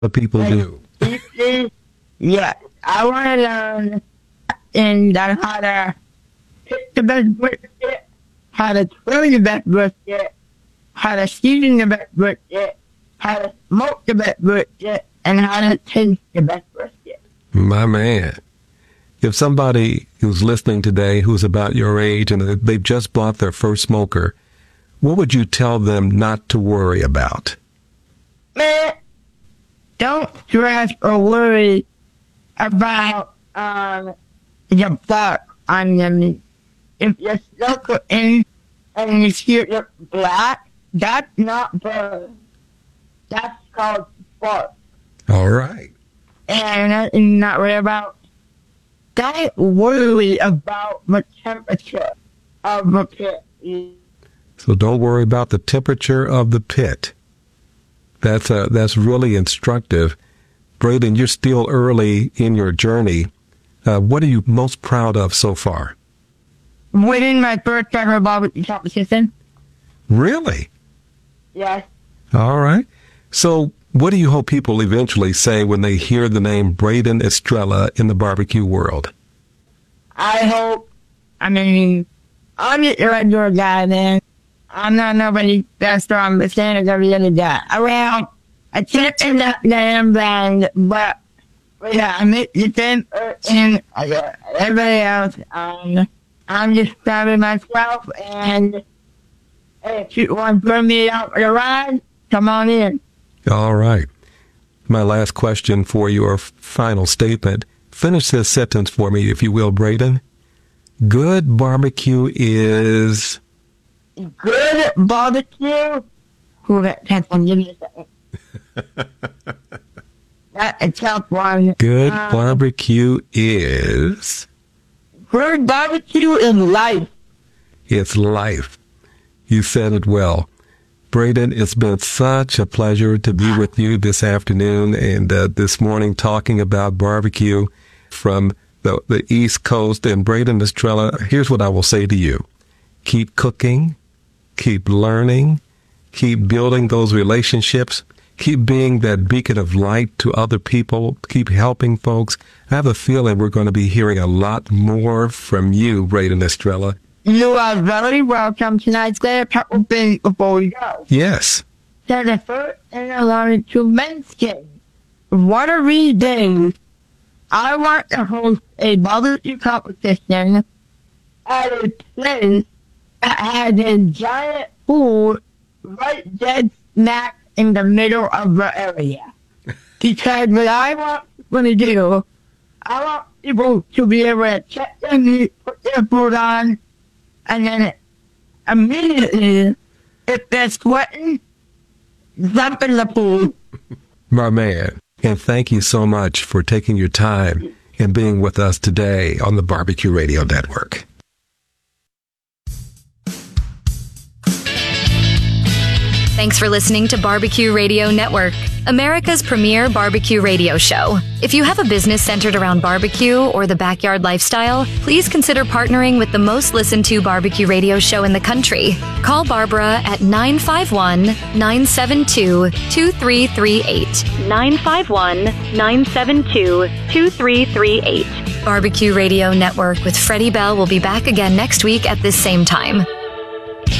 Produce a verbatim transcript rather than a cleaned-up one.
what people do. Yeah, I want to learn and learn how to pick the best brisket, how to grill the best brisket, how to season the best brisket, how to smoke the best brisket, and how to taste the best brisket. My man. If somebody who's listening today who's about your age and they've just bought their first smoker, what would you tell them not to worry about? Man, don't stress or worry about um, the bark on the meat. If you soak it in and you see it black, that's not burn. That's called bark. All right. And you're not worry about Don't worry about the temperature of the pit. So don't worry about the temperature of the pit. That's uh, that's really instructive. Braden, you're still early in your journey. Uh, what are you most proud of so far? Winning my first ever barbecue competition. Really? Yes. All right. So what do you hope people eventually say when they hear the name Braden Estrella in the barbecue world? I hope, I mean, I'm just a regular guy, man. I'm not nobody that's strong, but standing every other guy. Around, I can't end up damn band, but, yeah, I meet the same person as everybody else. Um, I'm just proud of myself, and if you want to bring me out for a ride, come on in. All right. My last question for your final statement. Finish this sentence for me, if you will, Braden. Good barbecue is... Good barbecue? Who that tenth one? Give me a second. That's a tough one. Good um, barbecue is... Good barbecue is life. It's life. You said it well. Braden, it's been such a pleasure to be with you this afternoon and uh, this morning talking about barbecue from the, the East Coast. And Braden Estrella, here's what I will say to you. Keep cooking, keep learning, keep building those relationships, keep being that beacon of light to other people, keep helping folks. I have a feeling we're going to be hearing a lot more from you, Braden Estrella. You are very welcome tonight. Say a couple things before we go. Yes. So the first thing I wanted to mention, one of these days, I want to host a barbecue competition at a place that has a giant pool right dead smack in the middle of the area. Because what I want people to do, I want people to be able to check their meat, put their food on, and then immediately, if they're sweating, jump in the pool. My man. And thank you so much for taking your time and being with us today on the Barbecue Radio Network. Thanks for listening to Barbecue Radio Network, America's premier barbecue radio show. If you have a business centered around barbecue or the backyard lifestyle, please consider partnering with the most listened to barbecue radio show in the country. Call Barbara at nine five one, nine seven two, two three three eight. nine five one, nine seven two, two three three eight. Barbecue Radio Network with Freddie Bell will be back again next week at this same time.